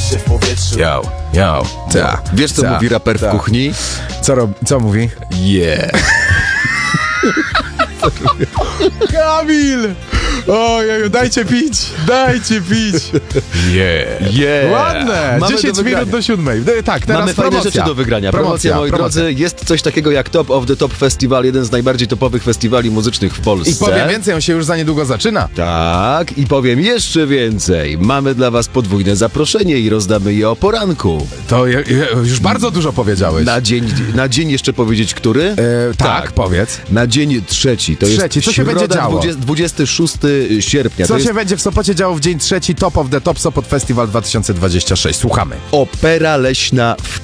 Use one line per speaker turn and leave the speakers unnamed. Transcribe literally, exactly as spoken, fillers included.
się w powietrzu.
Yo, yo, ta.
Wiesz, co
ta,
mówi raper
ta.
w kuchni?
Co, rob, co mówi?
Yeah.
Kamil! Ojeju, dajcie pić! Dajcie pić! Yeah!
Yeah.
Ładne!
Mamy
dziesięć
do wygrania.
minut do siódmej. E, Tak, teraz
Mamy fajne
promocja.
rzeczy do wygrania. Promocja,
Promocja,
moi
promocja.
drodzy. Jest coś takiego jak Top of the Top Festival, jeden z najbardziej topowych festiwali muzycznych w Polsce.
I powiem więcej, on się już za niedługo zaczyna.
Tak, i powiem jeszcze więcej. Mamy dla was podwójne zaproszenie i rozdamy je o poranku.
To je, je, już bardzo dużo powiedziałeś.
Na dzień, na dzień jeszcze powiedzieć, który?
E, tak,
Tak.
powiedz.
Na dzień trzeci. To
Trzeci.
jest
Co się będzie
środa,
działo?
dwudziestego dwudziestego szóstego sierpnia.
Co
to
się
jest
będzie w Sopocie działo w dzień trzeci Top of the Top Sopot Festival dwa tysiące dwudziesty szósty? Słuchamy.
Opera leśna w